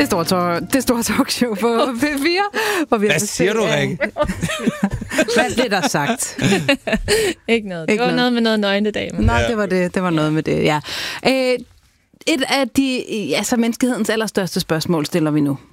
Det store talkshow på P4. Hvad siger du, Rikke? Hvad blev der sagt? Ikke noget. Det var noget med noget nøgnedamer. Nej, det var det. Det var noget med det, ja. Et af de, altså menneskehedens allerstørste spørgsmål stiller vi nu.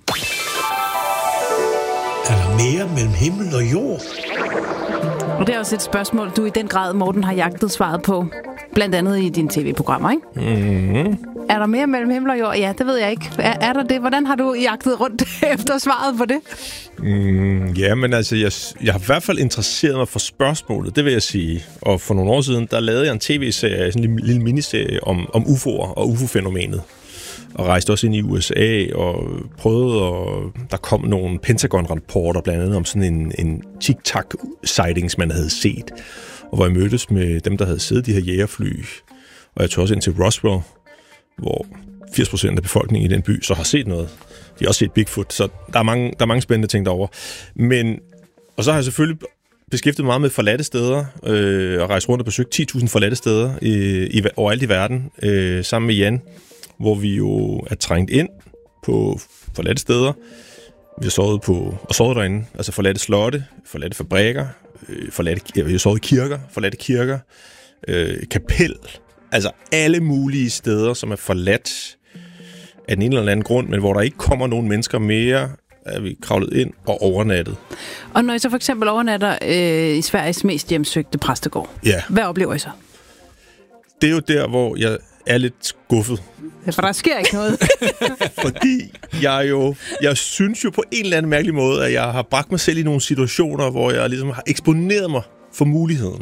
Er der mere mellem himmel og jord? Og det er også et spørgsmål, du i den grad, Morten, har jagtet svaret på. Blandt andet i dine tv-programmer, ikke? Mm-hmm. Er der mere mellem himmel og jord? Ja, det ved jeg ikke. Er der det? Hvordan har du jagtet rundt efter svaret på det? Ja, men altså, jeg har i hvert fald interesseret mig for spørgsmålet, det vil jeg sige. Og for nogle år siden, der lavede jeg en tv-serie, sådan en lille miniserie om UFO'er og UFO-fænomenet. Og rejste også ind i USA og prøvede, og der kom nogle Pentagon-rapporter, blandt andet om sådan en tic-tac-sightings, man havde set. Og hvor jeg mødtes med dem, der havde siddet de her jægerfly. Og jeg tog også ind til Roswell, hvor 80% af befolkningen i den by så har set noget. De har også set Bigfoot, så der er mange spændende ting derovre. Og så har jeg selvfølgelig beskæftiget mig meget med forladte steder, og rejst rundt og besøgt 10.000 forladte steder overalt i verden, sammen med Jan, hvor vi jo er trængt ind på forladte steder. Vi har sovet derinde, altså forladte slotte, forladte fabrikker, vi har sovet i kirker, forladte kirker, kapel, altså alle mulige steder, som er forladt af den ene eller anden grund, men hvor der ikke kommer nogen mennesker mere, er vi kravlet ind og overnattet. Og når I så for eksempel overnatter i Sveriges mest hjemsøgte præstegård, hvad oplever I så? Det er jo der, hvor jeg er lidt skuffet. Ja, for der sker ikke noget. Fordi jeg synes jo på en eller anden mærkelig måde, at jeg har bragt mig selv i nogle situationer, hvor jeg ligesom har eksponeret mig for muligheden.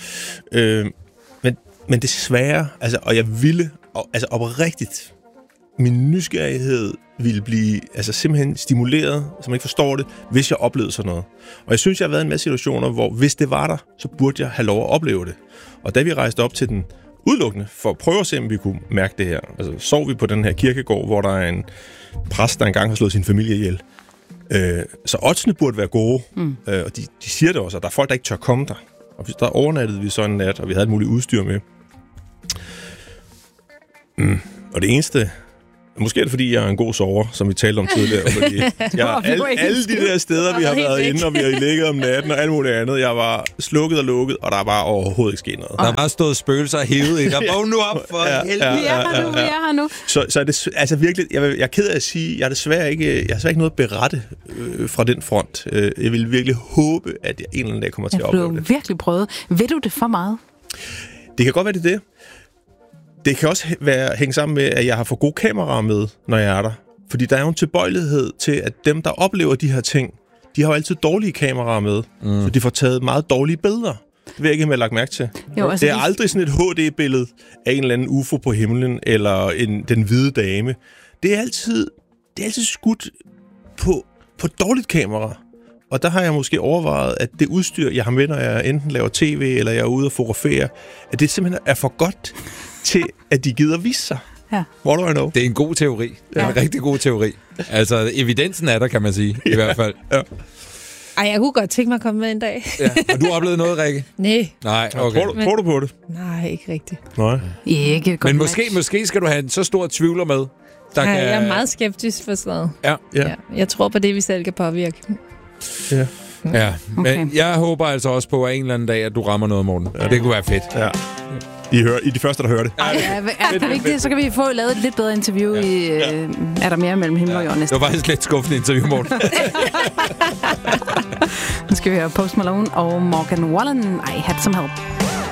Men desværre, altså, og jeg ville, altså oprigtigt, min nysgerrighed ville blive altså simpelthen stimuleret, som jeg ikke forstår det, hvis jeg oplevede sådan noget. Og jeg synes, jeg har været i en masse situationer, hvor hvis det var der, så burde jeg have lov at opleve det. Og da vi rejste op til den udelukkende for at prøve at se, om vi kunne mærke det her. Altså, sov vi på den her kirkegård, hvor der er en præst, der engang har slået sin familie ihjel. Så oddsene burde være gode, og de siger det også, og der er folk, der ikke tør komme der. Og der overnattede vi så en nat, og vi havde et muligt udstyr med. Og det eneste... Måske er det, fordi jeg er en god sover, som vi talte om tidligere. Fordi alle de der steder, vi har været inde, og vi har ligget om natten og alt muligt andet, jeg var slukket og lukket, og der var overhovedet ikke sket noget. Der har bare stået spøgelser og hævet i dig. Vågn nu op for helvede. Vi er her nu. Så er det, altså virkelig, jeg er ked af at sige, jeg har desværre ikke noget at berette fra den front. Jeg vil virkelig håbe, at jeg en eller anden dag kommer til at opleve det. Du har virkelig prøvet. Ved du det for meget? Det kan godt være, det. Det kan også hænge sammen med, at jeg har for gode kameraer med, når jeg er der. Fordi der er jo en tilbøjelighed til, at dem, der oplever de her ting, de har jo altid dårlige kameraer med. Så de får taget meget dårlige billeder. Det vil jeg ikke have lagt mærke til. Jo, altså det er aldrig sådan et HD-billede af en eller anden UFO på himlen, eller den hvide dame. Det er altid skudt på dårligt kamera. Og der har jeg måske overvejet, at det udstyr, jeg har med, når jeg enten laver tv, eller jeg er ude og fotografere, at det simpelthen er for godt til, at de gider vise sig. Ja. What do I know? Det er en god teori. Det er en rigtig god teori. Altså, evidensen er der, kan man sige, i hvert fald. Ja. Ej, jeg kunne godt tænke mig at komme med en dag. Ja. Har du oplevet noget, Rikke? Nej, okay. Tror du på det? Nej, ikke rigtigt. Nej. Ikke godt. Men måske skal du have en så stor tvivler med. Jeg er meget skeptisk for sådan noget. Ja. Jeg tror på det, vi selv kan påvirke. Ja. Ja, men jeg håber altså også på, at en eller anden dag, at du rammer noget, Morten. Ja. Det kunne være fedt. Ja. I de første, der hører det. Kan vi ikke det? Så kan vi få lavet et lidt bedre interview i Er der mere mellem himmel og jord næste. Det var faktisk lidt skuffende interview, Morten. Nu skal vi høre Post Malone og Morgan Wallen. I Had Some Help.